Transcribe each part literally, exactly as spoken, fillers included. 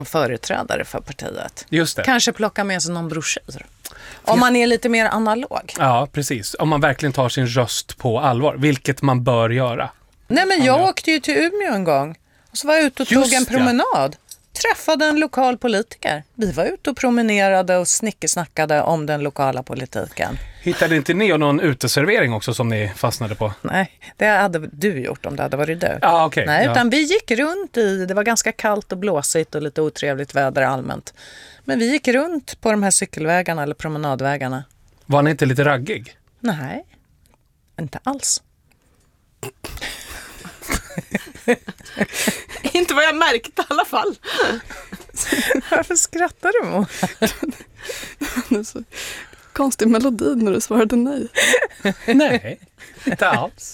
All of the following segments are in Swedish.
företrädare för partiet. Just det. Kanske plocka med sig någon broschyr. Om man är lite mer analog. Ja, precis. Om man verkligen tar sin röst på allvar, vilket man bör göra. Nej, men jag åkte ju till Umeå en gång. Och så var jag ute och Just tog en det. promenad. Träffade en lokal politiker. Vi var ute och promenerade och snickesnackade om den lokala politiken. Hittade inte ni någon uteservering också som ni fastnade på? Nej, det hade du gjort om det hade varit du. Ja, okej. Nej, Ja. utan vi gick runt i, det var ganska kallt och blåsigt och lite otrevligt väder allmänt. Men vi gick runt på de här cykelvägarna eller promenadvägarna. Var ni inte lite raggig? Nej, inte alls. Inte vad jag märkte i alla fall. Varför skrattar du, Mo? Det är så konstig melodi när du svarade nej. Nej, inte alls.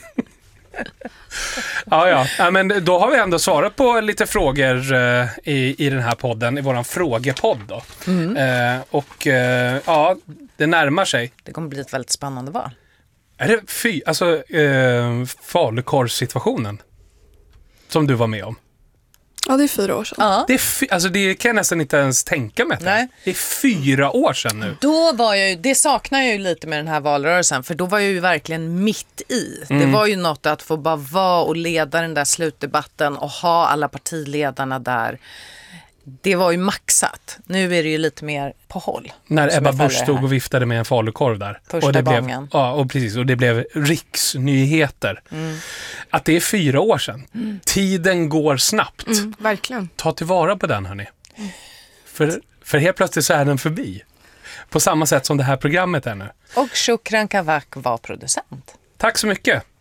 Ja, ja. Ja, men då har vi ändå svarat på lite frågor eh, i, i den här podden, i våran frågepodd då. Mm. Eh, och eh, ja, det närmar sig. Det kommer bli ett väldigt spännande val. Är det fy, alltså eh, falukorvssituationen som du var med om? Ja, det är fyra år sedan. Ja. Det, är fy, alltså det kan jag nästan inte ens tänka mig. Nej. Det är fyra år sedan nu. Då var jag ju, det saknar jag ju lite med den här valrörelsen, för då var jag ju verkligen mitt i. Mm. Det var ju något att få bara vara och leda den där slutdebatten och ha alla partiledarna där. Det var ju maxat. Nu är det ju lite mer på håll. När som Ebba jag följer Busch det stod här. och viftade med en falukorv där. Första och det blev, gången. Ja, och precis. Och det blev riksnyheter. Att det är fyra år sedan. Tiden går snabbt. Mm, verkligen. Ta tillvara på den, hörni. För, för helt plötsligt så är den förbi. På samma sätt som det här programmet är nu. Och Shukran Kavak var producent. Tack så mycket.